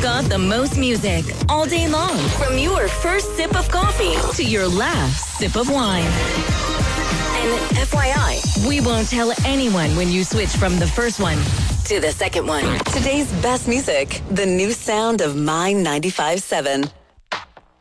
got the most music all day long. From your first sip of coffee to your last sip of wine. And FYI, we won't tell anyone when you switch from the first one to the second one. Today's best music, the new sound of My 95.7.